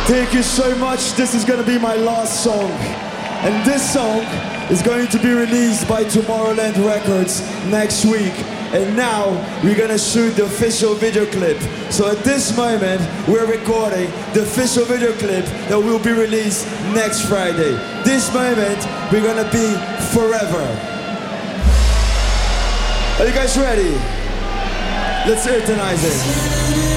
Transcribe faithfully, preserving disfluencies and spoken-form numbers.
Thank you so much. This is gonna be my last song. And this song is going to be released by Tomorrowland Records next week. And now we're gonna shoot the official video clip. So at this moment, we're recording the official video clip that will be released next Friday. This moment, we're gonna be forever. Are you guys ready? Let's euthanize it.